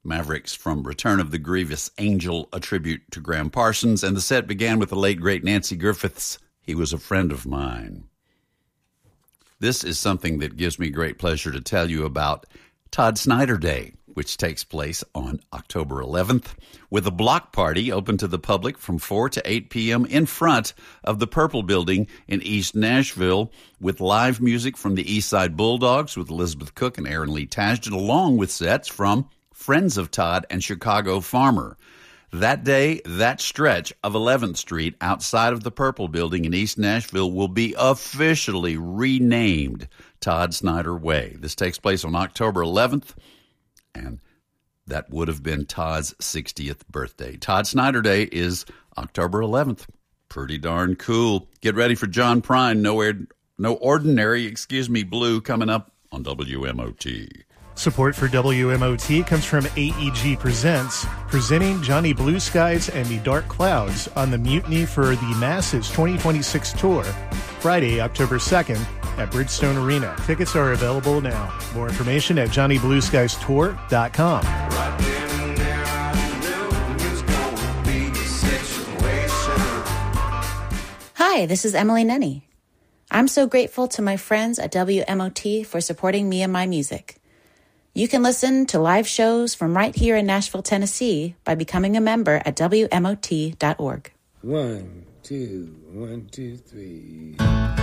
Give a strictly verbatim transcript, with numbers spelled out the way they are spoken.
Mavericks from Return of the Grievous Angel, a tribute to Graham Parsons, and the set began with the late, great Nancy Griffiths, He Was a Friend of Mine. This is something that gives me great pleasure to tell you about Todd Snider Day, which takes place on October eleventh, with a block party open to the public from four to eight p.m. in front of the Purple Building in East Nashville, with live music from the East Side Bulldogs with Elizabeth Cook and Aaron Lee Tasjan, along with sets from Friends of Todd and Chicago Farmer. That day, that stretch of eleventh Street outside of the Purple Building in East Nashville will be officially renamed Todd Snider Way. This takes place on October eleventh, and that would have been Todd's sixtieth birthday. Todd Snider Day is October eleventh. Pretty darn cool. Get ready for John Prine, No, Air, no Ordinary, excuse me, Blue, coming up on W M O T. Support for W M O T comes from A E G Presents, presenting Johnny Blue Skies and the Dark Clouds on the Mutiny for the Masses twenty twenty-six tour, Friday, October second at Bridgestone Arena. Tickets are available now. More information at johnny blue skies tour dot com. Hi, this is Emily Nenny. I'm so grateful to my friends at W M O T for supporting me and my music. You can listen to live shows from right here in Nashville, Tennessee by becoming a member at W M O T dot org. One, two, one, two, three.